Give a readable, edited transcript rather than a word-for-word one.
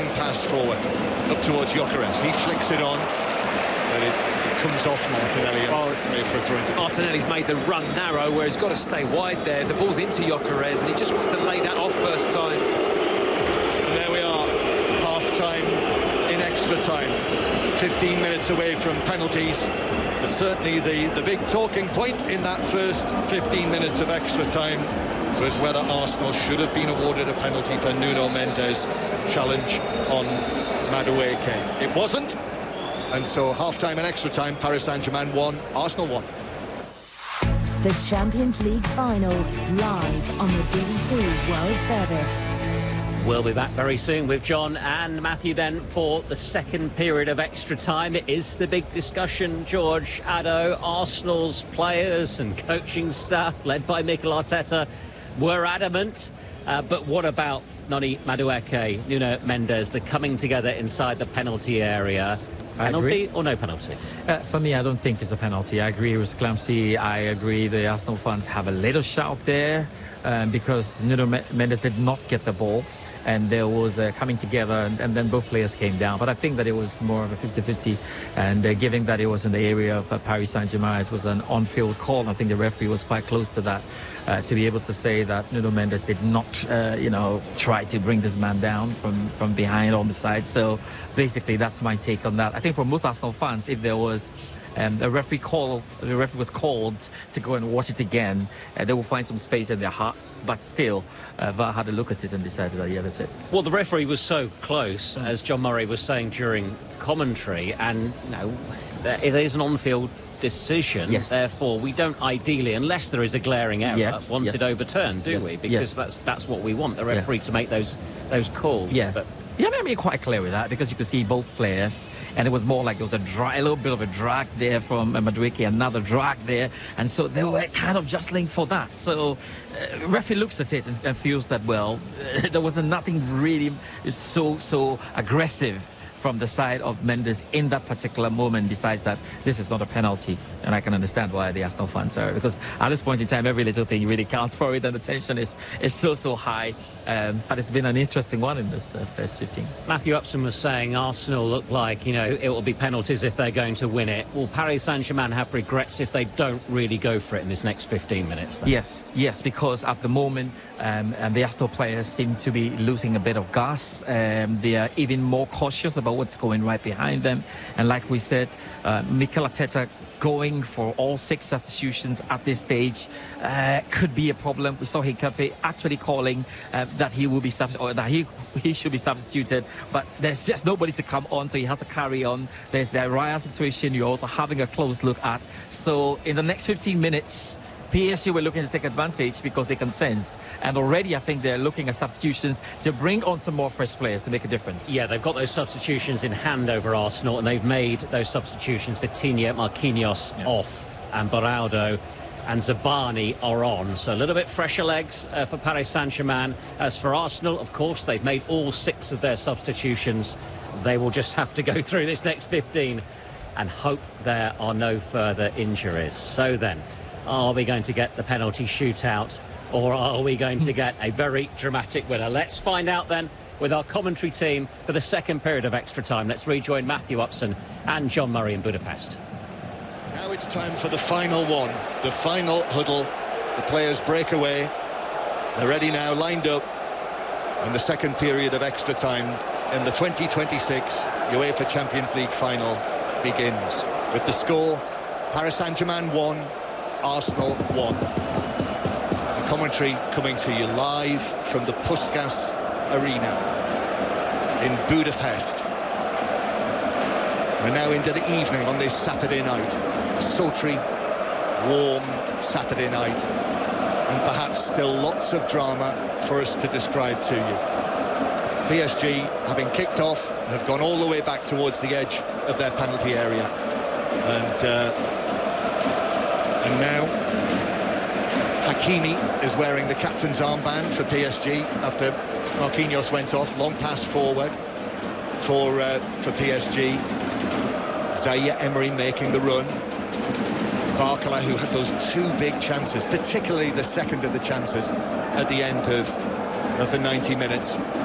long pass forward, up towards Gyökeres. He flicks it on, but it comes off Martinelli. For a throw. Martinelli's made the run narrow, where he's got to stay wide there. The ball's into Gyökeres, and he just wants to lay that off first time. And there we are, half-time in extra time. 15 minutes away from penalties. But certainly the big talking point in that first 15 minutes of extra time was whether Arsenal should have been awarded a penalty for Nuno Mendes' challenge on Madueke. It wasn't, and so half-time and extra time, Paris Saint-Germain won, Arsenal won. The Champions League final, live on the BBC World Service. We'll be back very soon with John and Matthew then for the second period of extra time. It is the big discussion, George, Addo. Arsenal's players and coaching staff, led by Mikel Arteta, were adamant. But what about Noni Madueke, Nuno Mendes, the coming together inside the penalty area? Penalty or no penalty? For me, I don't think it's a penalty. I agree with Clamsey. I agree the Arsenal fans have a little shout there because Nuno Mendes did not get the ball. And there was coming together, and then both players came down. But I think that it was more of a 50-50. And given that it was in the area of Paris Saint-Germain, it was an on-field call. I think the referee was quite close to that, to be able to say that Nuno Mendes did not, try to bring this man down from behind on the side. So basically, that's my take on that. I think for most Arsenal fans, if there was the referee was called to go and watch it again, they will find some space in their hearts. But still, VAR had a look at it and decided that, yeah, that's it. Well, the referee was so close, as John Murray was saying during commentary, and it is an on-field decision. Yes. Therefore, we don't ideally, unless there is a glaring error, want it overturned, do we? Because that's what we want, the referee to make those calls. Yes. But yeah, I mean, quite clear with that, because you could see both players, and it was more like there was a little bit of a drag there from Madueke, another drag there, and so they were kind of jostling for that. So referee looks at it and feels that, well, there was nothing really so aggressive from the side of Mendes in that particular moment, decides that this is not a penalty. And I can understand why the Arsenal fans are, because at this point in time, every little thing really counts for it, and the tension is so high. But it's been an interesting one in this first 15. Matthew Upson was saying Arsenal look like, it will be penalties if they're going to win it. Will Paris Saint-Germain have regrets if they don't really go for it in this next 15 minutes? Then? Yes, because at the moment, and the Arsenal players seem to be losing a bit of gas. They are even more cautious about what's going right behind them. And like we said, Mikel Arteta going for all 6 substitutions at this stage could be a problem. We saw Hincapié actually calling that he will be that he should be substituted, but there's just nobody to come on, so he has to carry on. There's the Raya situation you're also having a close look at. So in the next 15 minutes, PSG were looking to take advantage because they can sense, and already I think they're looking at substitutions to bring on some more fresh players to make a difference. Yeah, they've got those substitutions in hand over Arsenal, and they've made those substitutions. Vitinha, Marquinhos off, and Beraldo and Zabani are on. So a little bit fresher legs for Paris Saint-Germain. As for Arsenal, of course, they've made all 6 of their substitutions. They will just have to go through this next 15 and hope there are no further injuries. So then, are we going to get the penalty shootout, or are we going to get a very dramatic winner? Let's find out then with our commentary team for the second period of extra time. Let's rejoin Matthew Upson and John Murray in Budapest. Now it's time for the final one, the final huddle. The players break away. They're ready now, lined up, and the second period of extra time in the 2026 UEFA Champions League final begins. With the score, Paris Saint-Germain 1, Arsenal 1. The commentary coming to you live from the Puskas Arena in Budapest. We're now into the evening on this Saturday night. A sultry, warm Saturday night, and perhaps still lots of drama for us to describe to you. PSG, having kicked off, have gone all the way back towards the edge of their penalty area. And now Hakimi is wearing the captain's armband for PSG after Marquinhos went off. Long pass forward for PSG. Zaire Emery making the run. Barcola, who had those 2 big chances, particularly the second of the chances at the end of the 90 minutes.